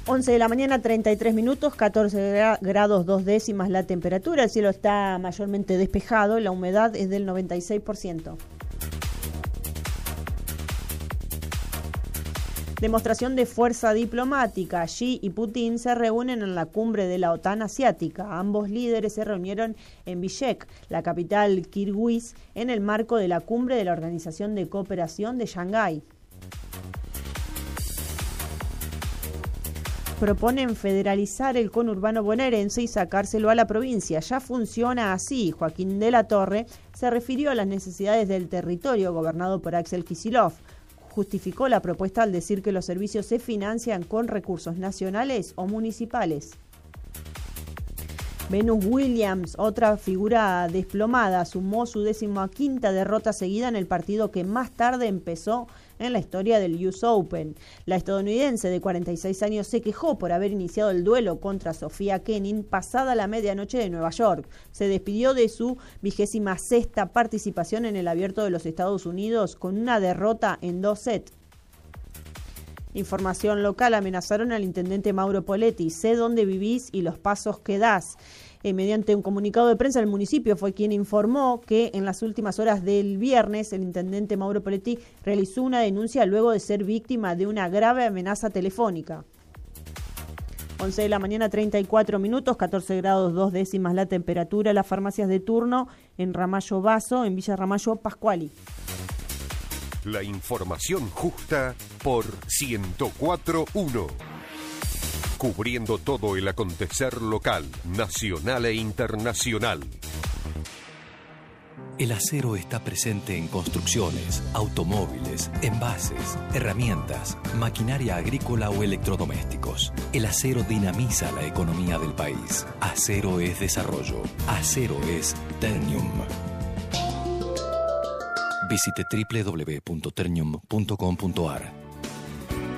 11 de la mañana, 33 minutos, 14 grados 2 décimas la temperatura. El cielo está mayormente despejado, la humedad es del 96%. Demostración de fuerza diplomática. Xi y Putin se reúnen en la cumbre de la OTAN asiática. Ambos líderes se reunieron en Bishkek, la capital kirguís, en el marco de la cumbre de la Organización de Cooperación de Shanghái. Proponen federalizar el conurbano bonaerense y sacárselo a la provincia. Ya funciona así. Joaquín de la Torre se refirió a las necesidades del territorio gobernado por Axel Kicillof. Justificó la propuesta al decir que los servicios se financian con recursos nacionales o municipales. Venus Williams, otra figura desplomada, sumó su 15ª derrota seguida en el partido que más tarde empezó en la historia del US Open. La estadounidense de 46 años se quejó por haber iniciado el duelo contra Sofía Kenin pasada la medianoche de Nueva York. Se despidió de su 26ª participación en el Abierto de los Estados Unidos con una derrota en 2 sets. Información local: amenazaron al intendente Mauro Poletti. Sé dónde vivís y los pasos que das. Mediante un comunicado de prensa, el municipio fue quien informó que en las últimas horas del viernes el intendente Mauro Poletti realizó una denuncia luego de ser víctima de una grave amenaza telefónica. 11 de la mañana, 34 minutos, 14 grados 2 décimas la temperatura. Las farmacias de turno en Ramallo Basso, en Villa Ramallo, Pascuali. La información justa por 104.1. Cubriendo todo el acontecer local, nacional e internacional. El acero está presente en construcciones, automóviles, envases, herramientas, maquinaria agrícola o electrodomésticos. El acero dinamiza la economía del país. Acero es desarrollo. Acero es Ternium. Visite www.ternium.com.ar.